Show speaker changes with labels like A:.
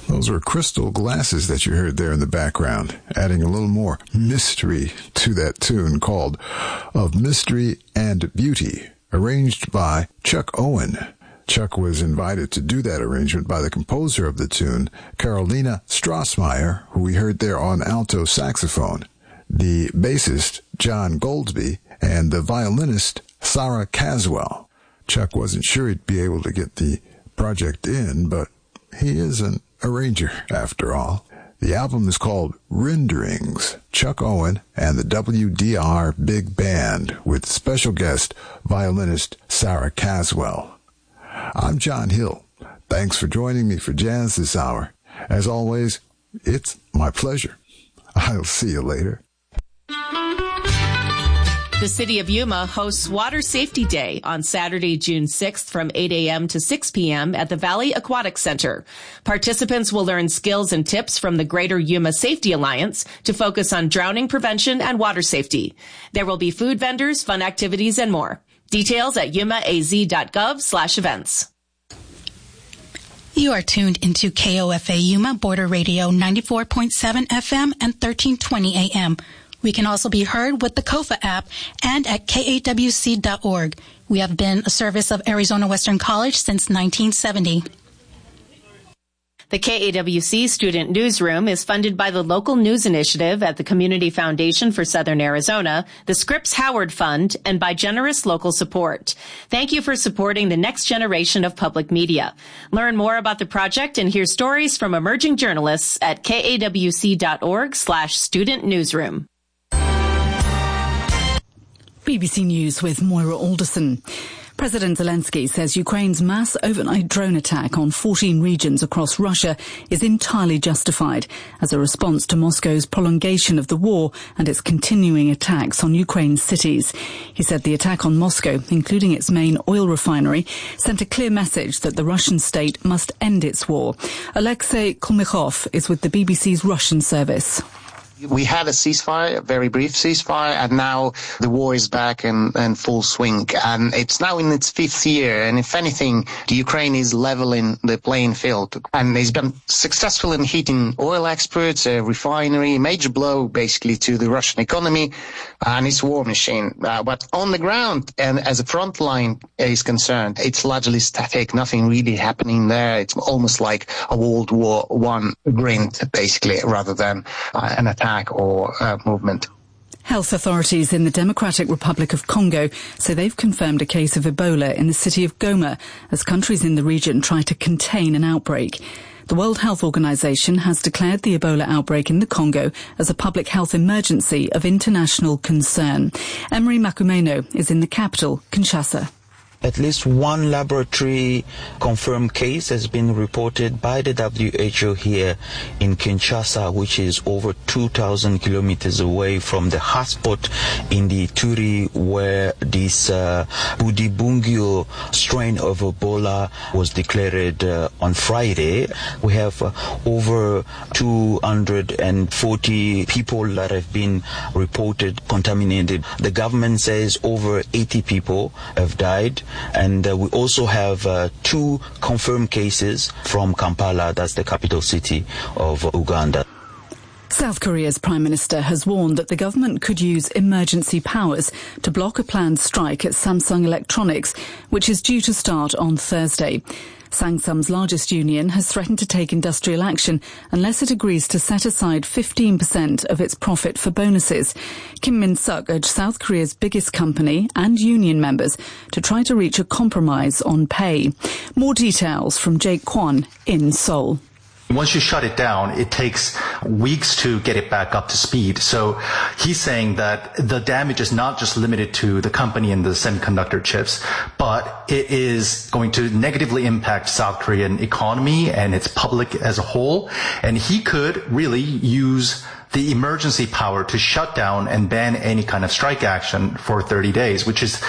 A: Those were Crystal Glasses that you heard there in the background, adding a little more mystery to that tune called Of Mystery and Beauty, arranged by Chuck Owen. Chuck was invited to do that arrangement by the composer of the tune, Carolina Strassmeyer, who we heard there on alto saxophone, the bassist, John Goldsby, and the violinist, Sarah Caswell. Chuck wasn't sure he'd be able to get the project in, but he is an arranger after all. The album is called Renderings, Chuck Owen and the WDR Big Band, with special guest violinist Sarah Caswell. I'm John Hill. Thanks for joining me for Jazz this hour. As always, it's my pleasure. I'll see you later.
B: The City of Yuma hosts Water Safety Day on Saturday, June 6th from 8 a.m. to 6 p.m. at the Valley Aquatic Center. Participants will learn skills and tips from the Greater Yuma Safety Alliance to focus on drowning prevention and water safety. There will be food vendors, fun activities, and more. Details at yumaaz.gov/events.
C: You are tuned into KOFA Yuma Border Radio 94.7 FM and 1320 AM. We can also be heard with the KOFA app and at KAWC.org. We have been a service of Arizona Western College since 1970.
B: The KAWC Student Newsroom is funded by the Local News Initiative at the Community Foundation for Southern Arizona, the Scripps Howard Fund, and by generous local support. Thank you for supporting the next generation of public media. Learn more about the project and hear stories from emerging journalists at kawc.org/student newsroom.
D: BBC News with Moira Alderson. President Zelensky says Ukraine's mass overnight drone attack on 14 regions across Russia is entirely justified as a response to Moscow's prolongation of the war and its continuing attacks on Ukraine's cities. He said the attack on Moscow, including its main oil refinery, sent a clear message that the Russian state must end its war. Alexei Kulmikhov is with the BBC's Russian service.
E: We had a ceasefire, a very brief ceasefire, and now the war is back in full swing. And it's now in its 5th year. And if anything, the Ukraine is leveling the playing field. And it's been successful in hitting oil exports, a refinery, major blow basically to the Russian economy and its war machine. But on the ground, and as a front line is concerned, it's largely static, nothing really happening there. It's almost like a World War I grind, basically, rather than an attack or movement.
D: Health authorities in the Democratic Republic of Congo say they've confirmed a case of Ebola in the city of Goma as countries in the region try to contain an outbreak. The World Health Organization has declared the Ebola outbreak in the Congo as a public health emergency of international concern. Emery Makumeno is in the capital, Kinshasa.
F: At least one laboratory confirmed case has been reported by the WHO here in Kinshasa, which is over 2,000 kilometers away from the hotspot in the Ituri, where this Budibungyo strain of Ebola was declared on Friday. We have over 240 people that have been reported contaminated. The government says over 80 people have died. And we also have 2 confirmed cases from Kampala, that's the capital city of Uganda.
D: South Korea's Prime Minister has warned that the government could use emergency powers to block a planned strike at Samsung Electronics, which is due to start on Thursday. Samsung's largest union has threatened to take industrial action unless it agrees to set aside 15% of its profit for bonuses. Kim Min-suk urged South Korea's biggest company and union members to try to reach a compromise on pay. More details from Jake Kwon in Seoul.
G: Once you shut it down, it takes weeks to get it back up to speed. So he's saying that the damage is not just limited to the company and the semiconductor chips, but it is going to negatively impact South Korean economy and its public as a whole. And he could really use the emergency power to shut down and ban any kind of strike action for 30 days, which is